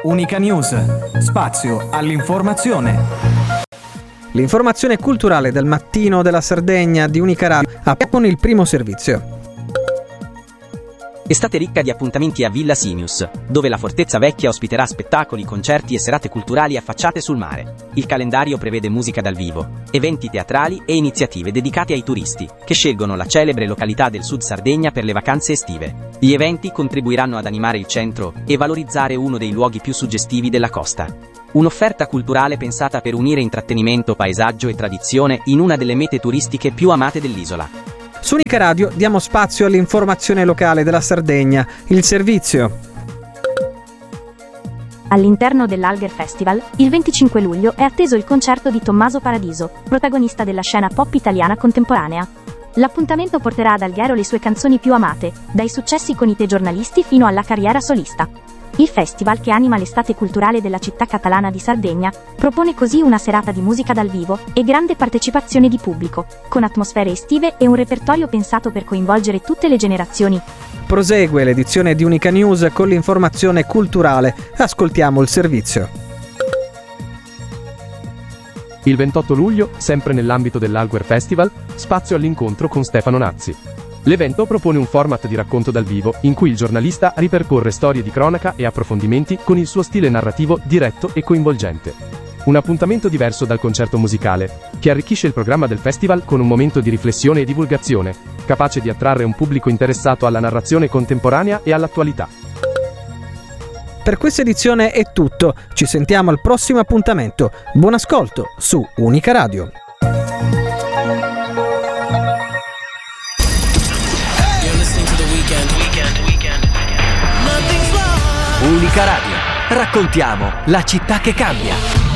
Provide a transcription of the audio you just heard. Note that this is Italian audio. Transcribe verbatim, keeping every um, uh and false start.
Unica News, spazio all'informazione. L'informazione culturale del mattino della Sardegna di Unica Radio apre con il primo servizio. Estate ricca di appuntamenti a Villa Simius, dove la Fortezza Vecchia ospiterà spettacoli, concerti e serate culturali affacciate sul mare. Il calendario prevede musica dal vivo, eventi teatrali e iniziative dedicate ai turisti, che scelgono la celebre località del Sud Sardegna per le vacanze estive. Gli eventi contribuiranno ad animare il centro e valorizzare uno dei luoghi più suggestivi della costa. Un'offerta culturale pensata per unire intrattenimento, paesaggio e tradizione in una delle mete turistiche più amate dell'isola. Su Unica Radio diamo spazio all'informazione locale della Sardegna, il servizio. All'interno dell'Alger Festival, il venticinque luglio è atteso il concerto di Tommaso Paradiso, protagonista della scena pop italiana contemporanea. L'appuntamento porterà ad Alghero le sue canzoni più amate, dai successi con i telegiornalisti fino alla carriera solista. Il festival, che anima l'estate culturale della città catalana di Sardegna, propone così una serata di musica dal vivo e grande partecipazione di pubblico, con atmosfere estive e un repertorio pensato per coinvolgere tutte le generazioni. Prosegue l'edizione di Unica News con l'informazione culturale. Ascoltiamo il servizio. Il ventotto luglio, sempre nell'ambito dell'Alger Festival, spazio all'incontro con Stefano Nazzi. L'evento propone un format di racconto dal vivo in cui il giornalista ripercorre storie di cronaca e approfondimenti con il suo stile narrativo diretto e coinvolgente. Un appuntamento diverso dal concerto musicale, che arricchisce il programma del festival con un momento di riflessione e divulgazione, capace di attrarre un pubblico interessato alla narrazione contemporanea e all'attualità. Per questa edizione è tutto, ci sentiamo al prossimo appuntamento. Buon ascolto su Unica Radio. Unica Radio, raccontiamo la città che cambia.